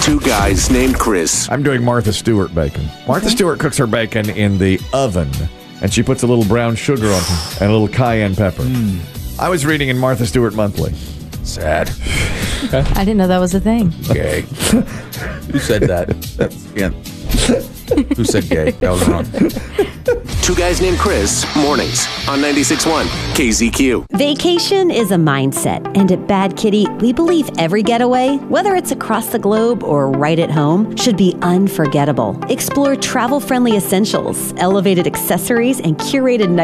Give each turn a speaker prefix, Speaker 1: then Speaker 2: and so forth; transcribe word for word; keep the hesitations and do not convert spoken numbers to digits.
Speaker 1: Two guys named Chris.
Speaker 2: I'm doing Martha Stewart bacon. Martha okay. Stewart cooks her bacon in the oven, and she puts a little brown sugar on it and a little cayenne pepper. Mm. I was reading in Martha Stewart Monthly. Sad.
Speaker 3: Okay. I didn't know that was a thing.
Speaker 4: Gay. Who said that? That's, yeah. Who said gay? That was wrong.
Speaker 1: Two Guys Named Chris, mornings on ninety-six point one K Z Q.
Speaker 5: Vacation is a mindset, and at Bad Kitty, we believe every getaway, whether it's across the globe or right at home, should be unforgettable. Explore travel-friendly essentials, elevated accessories, and curated night